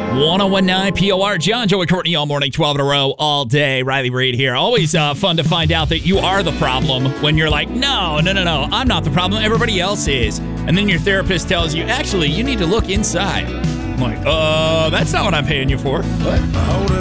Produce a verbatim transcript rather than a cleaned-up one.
one oh one point nine P O R, John, Joey, Courtney, all morning, twelve in a row, all day. Riley Reid here. Always uh, fun to find out that you are the problem when you're like, no, no, no, no, I'm not the problem. Everybody else is. And then your therapist tells you, actually, you need to look inside. I'm like, uh, that's not what I'm paying you for. What?